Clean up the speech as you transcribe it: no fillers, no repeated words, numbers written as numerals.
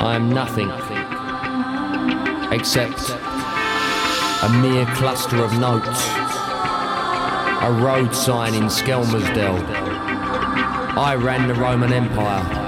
I am nothing except a mere cluster of notes, a road sign in Skelmersdale. I ran the Roman Empire.